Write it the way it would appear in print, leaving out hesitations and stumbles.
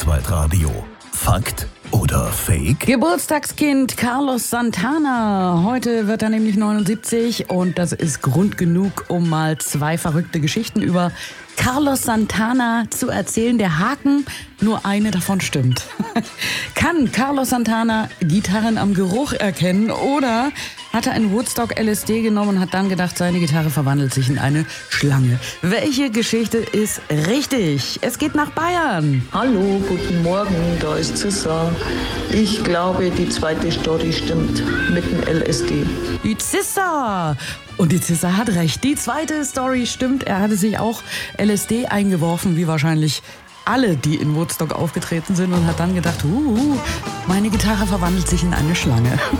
Kurzweltradio. Fakt oder Fake? Geburtstagskind Carlos Santana. Heute wird er nämlich 79 und das ist Grund genug, um mal zwei verrückte Geschichten über Carlos Santana zu erzählen. Der Haken, nur eine davon stimmt. Kann Carlos Santana Gitarren am Geruch erkennen oder hat er in Woodstock LSD genommen und hat dann gedacht, seine Gitarre verwandelt sich in eine Schlange? Welche Geschichte ist richtig? Es geht nach Bayern. Hallo, guten Morgen, da ist Zissa. Ich glaube, die zweite Story stimmt mit dem LSD. Die Zissa. Und die Zissa hat recht. Die zweite Story stimmt. Er hatte sich auch LSD eingeworfen, wie wahrscheinlich alle, die in Woodstock aufgetreten sind, und hat dann gedacht, meine Gitarre verwandelt sich in eine Schlange.